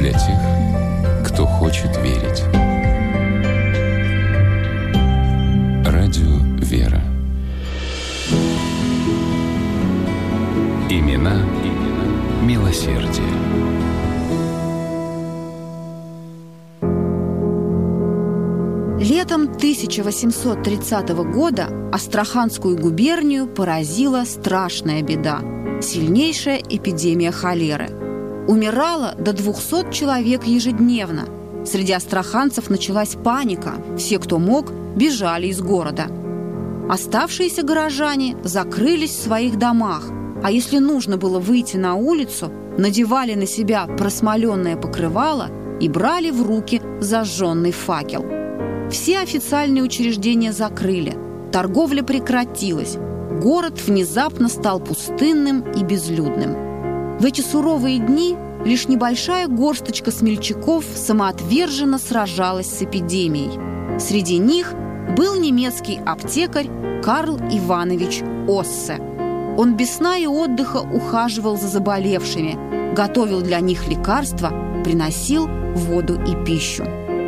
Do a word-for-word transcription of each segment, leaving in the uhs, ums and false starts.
для тех, кто хочет верить. Радио «Вера». Имена, имена милосердия. Летом тысяча восемьсот тридцатого года Астраханскую губернию поразила страшная беда – сильнейшая эпидемия холеры. Умирало до двухсот человек ежедневно. Среди астраханцев началась паника. Все, кто мог, бежали из города. Оставшиеся горожане закрылись в своих домах, а если нужно было выйти на улицу, надевали на себя просмоленное покрывало и брали в руки зажженный факел. Все официальные учреждения закрыли, торговля прекратилась, город внезапно стал пустынным и безлюдным. В эти суровые дни лишь небольшая горсточка смельчаков самоотверженно сражалась с эпидемией. Среди них был немецкий аптекарь Карл Иванович Оссе. Он без сна и отдыха ухаживал за заболевшими, готовил для них лекарства, приносил воду и пищу.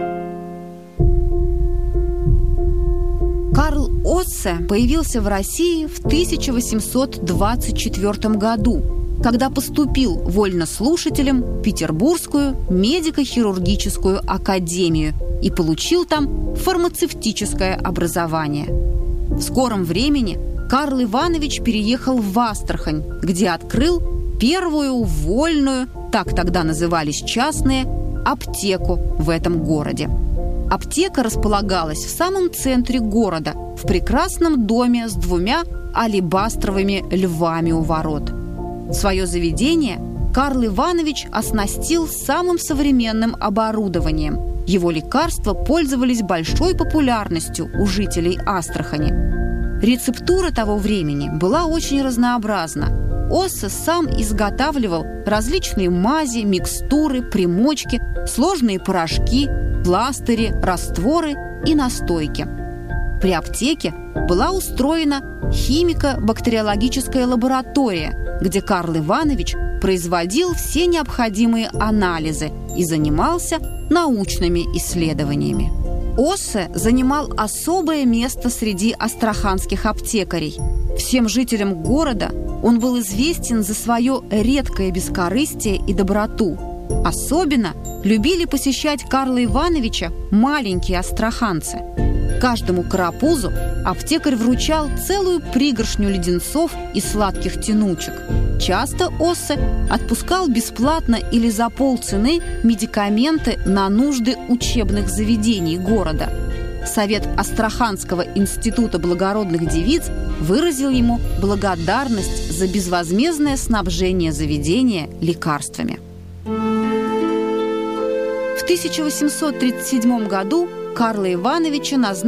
Карл Оссе появился в России в тысяча восемьсот двадцать четвёртом году, когда поступил вольнослушателем в Петербургскую медико-хирургическую академию и получил там фармацевтическое образование. В скором времени Карл Иванович переехал в Астрахань, где открыл первую вольную, так тогда назывались частные, аптеку в этом городе. Аптека располагалась в самом центре города, в прекрасном доме с двумя алебастровыми львами у ворот. Свое заведение Карл Иванович оснастил самым современным оборудованием. Его лекарства пользовались большой популярностью у жителей Астрахани. Рецептура того времени была очень разнообразна. Оссе сам изготавливал различные мази, микстуры, примочки, сложные порошки, пластыри, растворы и настойки. При аптеке была устроена химико-бактериологическая лаборатория, где Карл Иванович производил все необходимые анализы и занимался научными исследованиями. Оссе занимал особое место среди астраханских аптекарей. Всем жителям города он был известен за свое редкое бескорыстие и доброту. Особенно любили посещать Карла Ивановича маленькие астраханцы. Каждому карапузу аптекарь вручал целую пригоршню леденцов и сладких тянучек. Часто Оссе отпускал бесплатно или за полцены медикаменты на нужды учебных заведений города. Совет Астраханского института благородных девиц выразил ему благодарность за безвозмездное снабжение заведения лекарствами. В тысяча восемьсот тридцать седьмом году Карла Ивановича назначили